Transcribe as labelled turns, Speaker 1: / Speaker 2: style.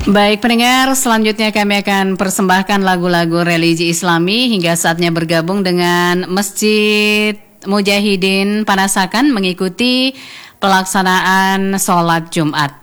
Speaker 1: Baik pendengar, selanjutnya kami akan persembahkan lagu-lagu religi Islami hingga saatnya bergabung dengan Masjid Mujahidin Panasakan mengikuti pelaksanaan sholat Jumat.